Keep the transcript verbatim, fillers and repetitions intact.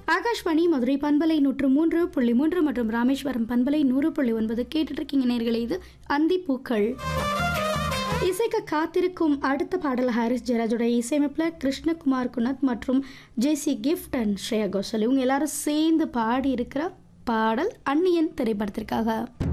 ஆகாஷ்வாணி மதுரை பண்பலை நூற்று மூன்று புள்ளி மூன்று மற்றும் ராமேஸ்வரம் பண்பலை நூறு புள்ளி ஒன்பது கேட்டுட்டு இருக்கீங்க நேர்களே. இது அந்திப்பூக்கள். இசைக்க காத்திருக்கும் அடுத்த பாடல் ஹாரிஸ் ஜெயராஜோட இசையமைப்பில் கிருஷ்ணகுமார் குணத் மற்றும் ஜேசி கிஃப்ட் அண்ட் ஸ்ரேயா கோஷல் இவங்க எல்லாரும் சேர்ந்து பாடி இருக்கிற பாடல் அந்நியன் திரைப்படத்திற்காக.